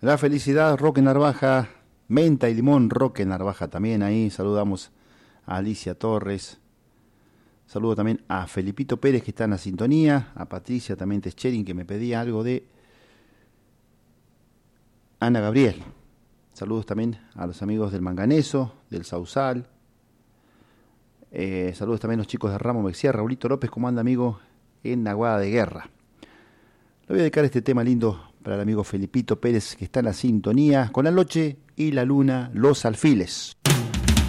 La felicidad, Roque Narvaja, menta y limón, Roque Narvaja también ahí. Saludamos a Alicia Torres. Saludo también a Felipito Pérez, que está en la sintonía. A Patricia también Tescherin, que me pedía algo de Ana Gabriel. Saludos también a los amigos del Manganeso, del Sausal. Saludos también a los chicos de Ramos Mexía. Raulito López, ¿cómo anda, amigo? En Aguada de Guerra. Le voy a dedicar este tema lindo para el amigo Felipito Pérez, que está en la sintonía, con la noche y la luna, los alfiles.